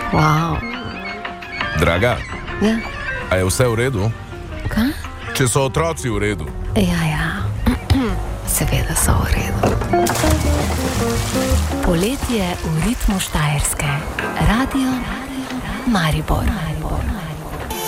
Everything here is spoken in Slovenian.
Wow. Draga, Ja. a je vse v redu? Kaj? Če so otroci v redu? Ja. Seveda so v redu. Poletje v ritmu Štajerske. Radio Maribor.